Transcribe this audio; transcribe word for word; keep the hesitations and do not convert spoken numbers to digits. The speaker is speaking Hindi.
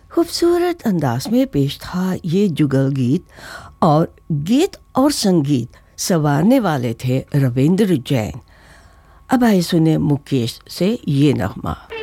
खूबसूरत अंदाज में पेश था ये जुगल गीत, और गीत और संगीत संवारने वाले थे रविंद्र जैन। अब आइए सुने मुकेश से ये नगमा।